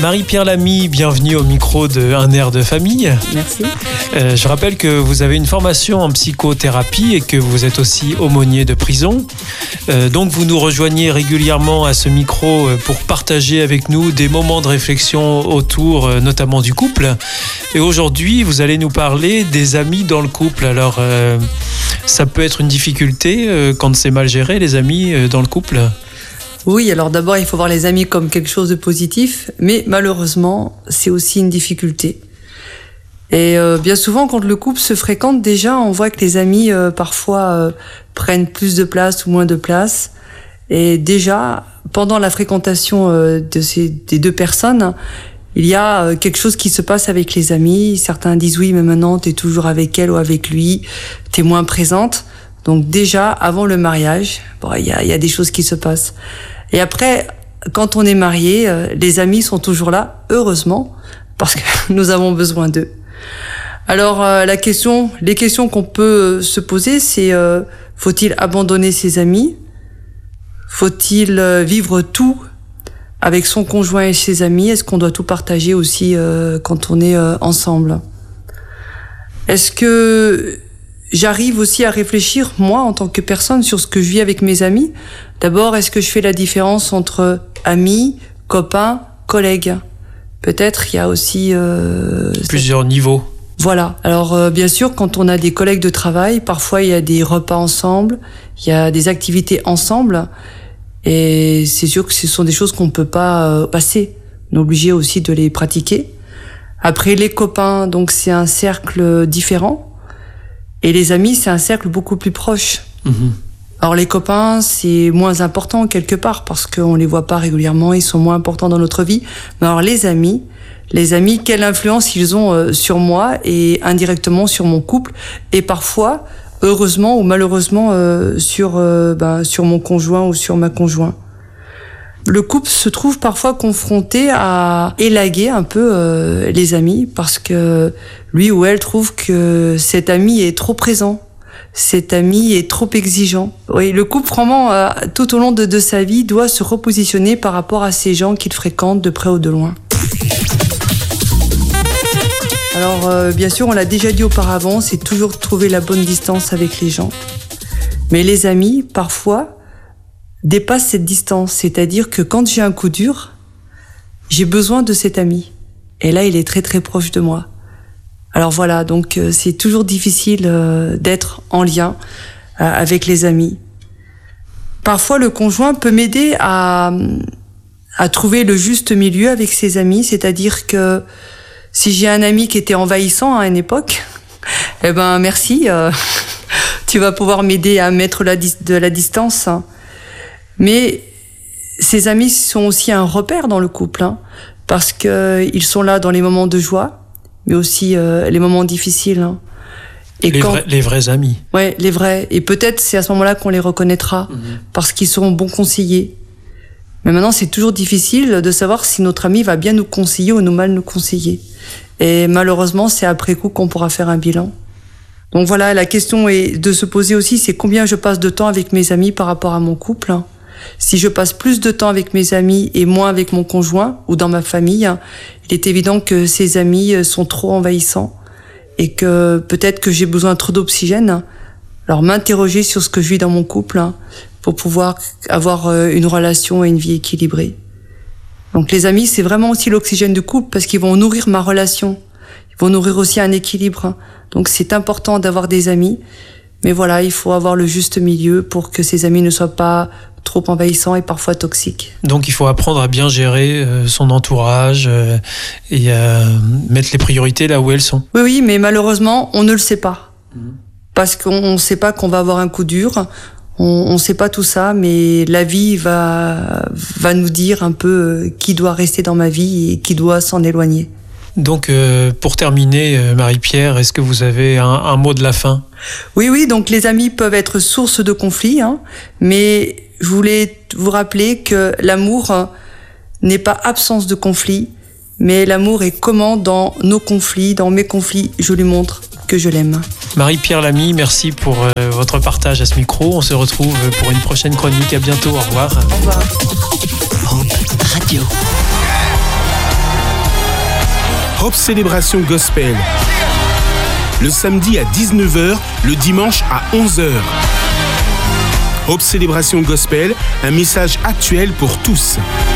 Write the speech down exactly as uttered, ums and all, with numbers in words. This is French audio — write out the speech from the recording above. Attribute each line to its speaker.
Speaker 1: Marie-Pierre Lamy, bienvenue au micro de Un air de famille.
Speaker 2: Merci.
Speaker 1: Euh, je rappelle que vous avez une formation en psychothérapie et que vous êtes aussi aumônier de prison. Euh, donc vous nous rejoignez régulièrement à ce micro pour partager avec nous des moments de réflexion autour euh, notamment du couple. Et aujourd'hui, vous allez nous parler des amis dans le couple. Alors, euh, ça peut être une difficulté euh, quand c'est mal géré, les amis euh, dans le couple ?
Speaker 2: Oui, alors d'abord, il faut voir les amis comme quelque chose de positif, mais malheureusement, c'est aussi une difficulté. Et euh, bien souvent, quand le couple se fréquente, déjà, on voit que les amis, euh, parfois, euh, prennent plus de place ou moins de place. Et déjà, pendant la fréquentation euh, de ces des deux personnes, il y a euh, quelque chose qui se passe avec les amis. Certains disent oui, mais maintenant, t'es toujours avec elle ou avec lui, t'es moins présente. Donc déjà, avant le mariage, bon, il y a, il y a des choses qui se passent. Et après, quand on est marié, euh, les amis sont toujours là, heureusement, parce que nous avons besoin d'eux. Alors, euh, la question, les questions qu'on peut se poser, c'est euh, faut-il abandonner ses amis ? Faut-il euh, vivre tout avec son conjoint et ses amis ? Est-ce qu'on doit tout partager aussi euh, quand on est euh, ensemble ? Est-ce que j'arrive aussi à réfléchir, moi, en tant que personne, sur ce que je vis avec mes amis ? D'abord, est-ce que je fais la différence entre amis, copains, collègues ? Peut-être il y a aussi... Euh,
Speaker 1: Plusieurs
Speaker 2: cette...
Speaker 1: niveaux.
Speaker 2: Voilà. Alors, euh, bien sûr, quand on a des collègues de travail, parfois il y a des repas ensemble, il y a des activités ensemble, et c'est sûr que ce sont des choses qu'on ne peut pas euh, passer. On est obligé aussi de les pratiquer. Après, les copains, donc c'est un cercle différent. Et les amis, c'est un cercle beaucoup plus proche. Mmh. Alors les copains, c'est moins important quelque part parce qu'on les voit pas régulièrement, ils sont moins importants dans notre vie. Mais alors les amis, les amis, quelle influence ils ont euh, sur moi et indirectement sur mon couple et parfois, heureusement ou malheureusement, euh, sur euh, ben, sur mon conjoint ou sur ma conjointe. Le couple se trouve parfois confronté à élaguer un peu euh, les amis parce que lui ou elle trouve que cet ami est trop présent, cet ami est trop exigeant. Oui, le couple vraiment euh, tout au long de, de sa vie doit se repositionner par rapport à ces gens qu'il fréquente de près ou de loin. Alors euh, bien sûr, on l'a déjà dit auparavant, c'est toujours trouver la bonne distance avec les gens. Mais les amis, parfois, dépasse cette distance, c'est-à-dire que quand j'ai un coup dur, j'ai besoin de cet ami. Et là, il est très très proche de moi. Alors voilà, donc euh, c'est toujours difficile euh, d'être en lien euh, avec les amis. Parfois, le conjoint peut m'aider à, à trouver le juste milieu avec ses amis, c'est-à-dire que si j'ai un ami qui était envahissant à une époque, eh ben merci, euh, tu vas pouvoir m'aider à mettre la, de la distance. Mais ces amis sont aussi un repère dans le couple, hein, parce que ils sont là dans les moments de joie, mais aussi euh, les moments difficiles. Hein. Et
Speaker 1: les,
Speaker 2: quand...
Speaker 1: vrais, les vrais amis.
Speaker 2: Ouais, les vrais. Et peut-être c'est à ce moment-là qu'on les reconnaîtra, mmh. parce qu'ils seront bons conseillers. Mais maintenant, c'est toujours difficile de savoir si notre ami va bien nous conseiller ou nous mal nous conseiller. Et malheureusement, c'est après coup qu'on pourra faire un bilan. Donc voilà, la question est de se poser aussi, c'est combien je passe de temps avec mes amis par rapport à mon couple. Si je passe plus de temps avec mes amis et moins avec mon conjoint ou dans ma famille, il est évident que ces amis sont trop envahissants et que peut-être que j'ai besoin trop d'oxygène. Alors m'interroger sur ce que je vis dans mon couple pour pouvoir avoir une relation et une vie équilibrée. Donc les amis, c'est vraiment aussi l'oxygène du couple parce qu'ils vont nourrir ma relation. Ils vont nourrir aussi un équilibre. Donc c'est important d'avoir des amis. Mais voilà, il faut avoir le juste milieu pour que ces amis ne soient pas trop envahissants et parfois toxiques.
Speaker 1: Donc il faut apprendre à bien gérer euh, son entourage euh, et à mettre les priorités là où elles sont.
Speaker 2: Oui, oui, mais malheureusement, on ne le sait pas. Mmh. Parce qu'on ne sait pas qu'on va avoir un coup dur. On ne sait pas tout ça, mais la vie va, va nous dire un peu qui doit rester dans ma vie et qui doit s'en éloigner.
Speaker 1: Donc, euh, pour terminer, euh, Marie-Pierre, est-ce que vous avez un, un mot de la fin ?
Speaker 2: Oui, oui, donc les amis peuvent être source de conflits, hein, mais je voulais vous rappeler que l'amour n'est pas absence de conflit, mais l'amour est comment dans nos conflits, dans mes conflits, je lui montre que je l'aime.
Speaker 1: Marie-Pierre Lamy, merci pour euh, votre partage à ce micro. On se retrouve pour une prochaine chronique. À bientôt, au revoir.
Speaker 2: Au revoir.
Speaker 3: Radio. Hope Célébration Gospel. Le samedi à dix-neuf heures, le dimanche à onze heures. Hope Célébration Gospel, un message actuel pour tous.